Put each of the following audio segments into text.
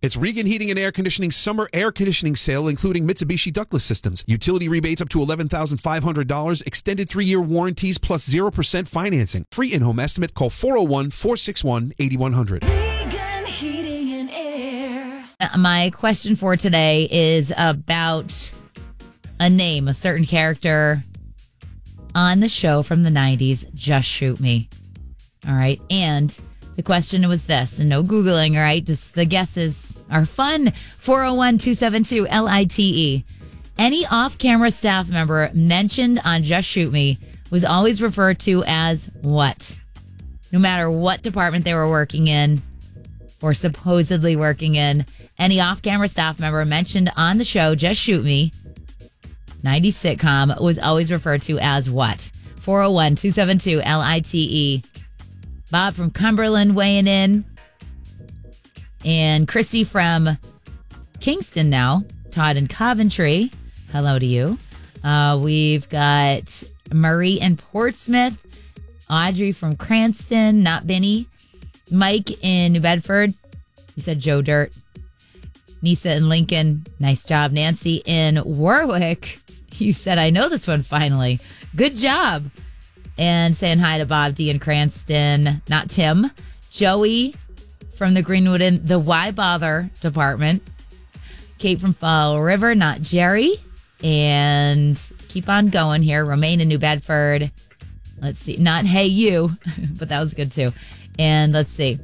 It's Regan Heating and Air Conditioning summer air conditioning sale, including Mitsubishi ductless systems. Utility rebates up to $11,500, extended 3-year warranties plus 0% financing. Free in-home estimate. Call 401-461-8100. Regan Heating and Air. My question for today is about a name, a certain character on the show from the 90s, Just Shoot Me. All right. And the question was this, and no Googling, all right? Just the guesses are fun. 401-272-LITE. Any off-camera staff member mentioned on Just Shoot Me was always referred to as what? No matter what department they were working in or supposedly working in, any off-camera staff member mentioned on the show Just Shoot Me, 90s sitcom, was always referred to as what? 401-272-LITE. Bob from Cumberland weighing in. And Christy from Kingston now. Todd in Coventry. Hello to you. We've got Marie in Portsmouth. Audrey from Cranston. Not Benny. Mike in New Bedford. You said Joe Dirt. Nisa in Lincoln. Nice job. Nancy in Warwick. You said, I know this one finally. Good job. And saying hi to Bob D in Cranston. Not Tim. Joey from the Greenwood and the Why Bother department. Kate from Fall River. Not Jerry. And keep on going here. Romaine in New Bedford. Let's see. Not Hey You, but that was good too. And let's see.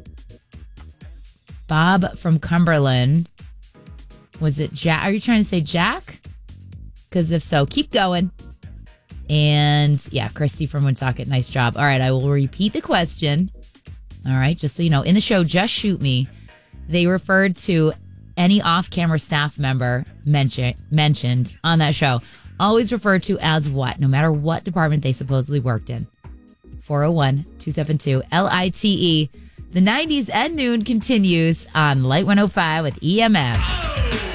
Bob from Cumberland. Was it Jack? Are you trying to say Jack? Because if so, keep going. And yeah, Christy from Woonsocket, nice job. All right, I will repeat the question. All right, just so you know, in the show Just Shoot Me, they referred to any off-camera staff member mentioned on that show, always referred to as what, no matter what department they supposedly worked in. 401-272-LITE. The 90s at noon continues on Light 105 with EMF.